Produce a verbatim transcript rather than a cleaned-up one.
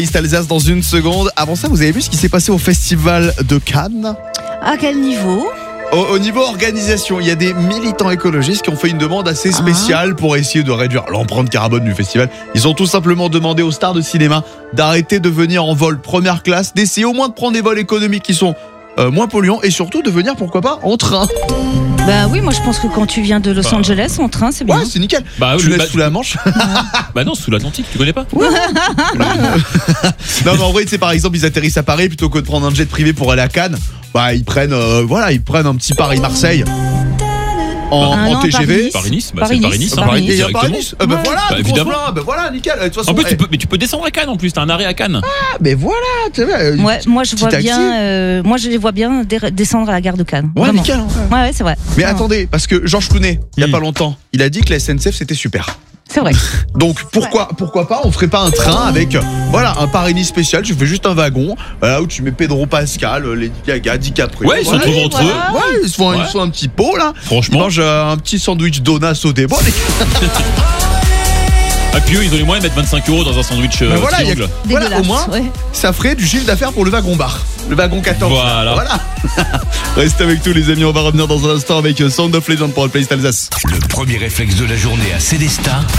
Playlist Alsace dans une seconde. Avant ça, vous avez vu ce qui s'est passé au festival de Cannes ? À quel niveau ? Au, au niveau organisation, il y a des militants écologistes qui ont fait une demande assez spéciale pour essayer de réduire l'empreinte carbone du festival. Ils ont tout simplement demandé aux stars de cinéma d'arrêter de venir en vol première classe, d'essayer au moins de prendre des vols économiques qui sont euh, moins polluants et surtout de venir, pourquoi pas, en train. Bah oui, moi je pense que quand tu viens de Los Bah. Angeles en train, c'est bien. Ouais, c'est nickel. Bah, tu oui, laisses bah, sous la Manche. Bah non, sous l'Atlantique, tu connais pas? Non, mais en vrai, tu sais, par exemple, ils atterrissent à Paris plutôt que de prendre un jet privé pour aller à Cannes. Bah, ils prennent, euh, voilà, ils prennent un petit Paris-Marseille en, Ah en non, T G V. Paris-Nice. Paris-Nice, bah, Paris-Nice. c'est Paris-Nice. Ah, hein. Paris-Nice. Et il y a Directement. Paris-Nice. Euh, bah Ouais. voilà, Bah, grosse évidemment. plan. Bah voilà, nickel. De toute façon, En plus, eh, tu peux, mais tu peux descendre à Cannes en plus, t'as un arrêt à Cannes. ah, mais voilà, tu vois. euh, Ouais, moi je petit vois taxi. bien, euh, moi je les vois bien dé- descendre à la gare de Cannes. Ouais, Vraiment. nickel. hein. Ouais, ouais, c'est vrai. Mais Non, attendez, parce que Georges Clooney, il y a Hmm. pas longtemps, il a dit que la S N C F c'était super. c'est vrai. Donc pourquoi pourquoi pas on ferait pas un train avec euh, voilà un Paris-Nice spécial, tu fais juste un wagon voilà, où tu mets Pedro Pascal, euh, Lady Gaga, DiCaprio. Ouais, ils se voilà. retrouvent entre eux. voilà. Ouais, ils se font, ils Ouais. se font un petit pot là. Ils Franchement. mangent euh, un petit sandwich donut sauté. Bon, les... Ah, puis eux, ils ont les moyens de mettre vingt-cinq euros dans un sandwich euh, Ben voilà, il y a- triangle. voilà, Dégueulasse. au moins Ouais. ça ferait du chiffre d'affaires pour le wagon bar. Le wagon quatorze. Voilà. Voilà. Restez avec nous les amis, on va revenir dans un instant avec euh, Sound of Legend pour le Playlist Alsace. Le premier réflexe de la journée à Célestat,